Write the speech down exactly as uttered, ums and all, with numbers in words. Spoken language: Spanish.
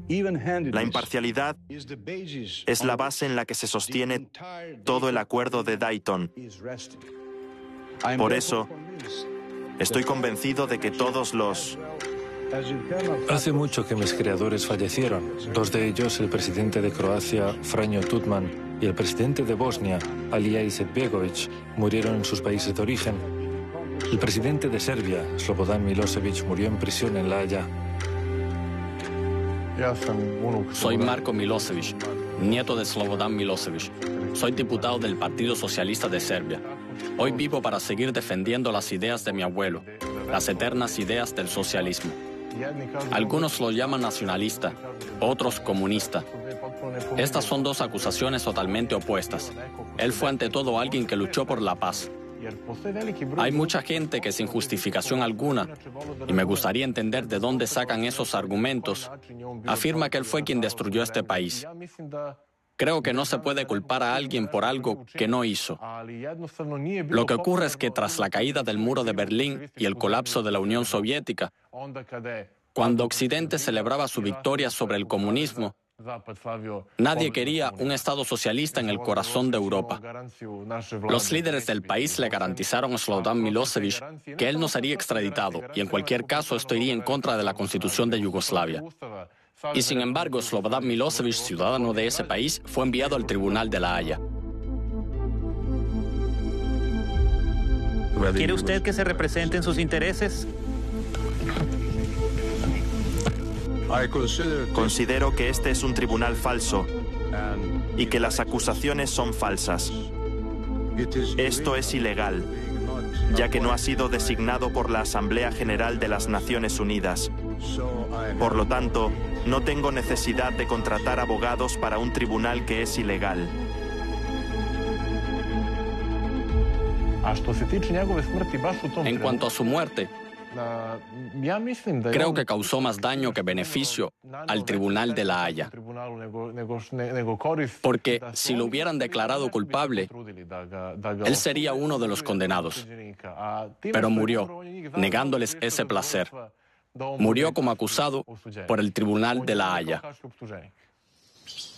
La imparcialidad es la base en la que se sostiene todo el acuerdo de Dayton. Por eso, estoy convencido de que todos los... Hace mucho que mis creadores fallecieron. Dos de ellos, el presidente de Croacia, Franjo Tuđman, y el presidente de Bosnia, Alija Izetbegović, murieron en sus países de origen. El presidente de Serbia, Slobodan Milošević, murió en prisión en La Haya. Soy Marko Milošević, nieto de Slobodan Milošević. Soy diputado del Partido Socialista de Serbia. Hoy vivo para seguir defendiendo las ideas de mi abuelo, las eternas ideas del socialismo. Algunos lo llaman nacionalista, otros comunista. Estas son dos acusaciones totalmente opuestas. Él fue ante todo alguien que luchó por la paz. Hay mucha gente que sin justificación alguna, y me gustaría entender de dónde sacan esos argumentos, afirma que él fue quien destruyó este país. Creo que no se puede culpar a alguien por algo que no hizo. Lo que ocurre es que tras la caída del muro de Berlín y el colapso de la Unión Soviética, cuando Occidente celebraba su victoria sobre el comunismo, nadie quería un Estado socialista en el corazón de Europa. Los líderes del país le garantizaron a Slobodan Milošević que él no sería extraditado y en cualquier caso esto iría en contra de la Constitución de Yugoslavia. Y sin embargo, Slobodan Milošević, ciudadano de ese país, fue enviado al Tribunal de La Haya. ¿Quiere usted que se representen sus intereses? Considero que este es un tribunal falso y que las acusaciones son falsas. Esto es ilegal, ya que no ha sido designado por la Asamblea General de las Naciones Unidas. Por lo tanto, no tengo necesidad de contratar abogados para un tribunal que es ilegal. En cuanto a su muerte, creo que causó más daño que beneficio al Tribunal de La Haya. Porque si lo hubieran declarado culpable, él sería uno de los condenados. Pero murió, negándoles ese placer. Murió como acusado por el Tribunal de La Haya.